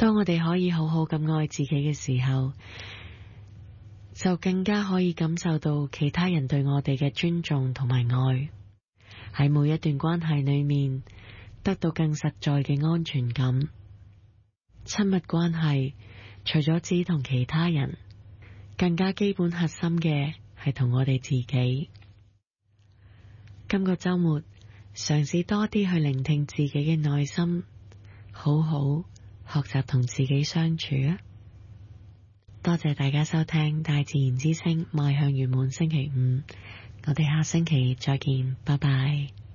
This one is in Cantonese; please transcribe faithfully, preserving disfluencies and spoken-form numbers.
當我哋可以好好咁愛自己嘅時候，就更加可以感受到其他人對我哋嘅尊重同埋愛，喺每一段關係裏面得到更實在嘅安全感。親密關係除咗只同其他人，更加基本核心嘅係同我哋自己。今個週末嘗試多啲去聆聽自己嘅內心，好好學習同自己相處啊！多謝大家收聽大自然之聲邁向圓滿星期五，我哋下星期再見，拜拜。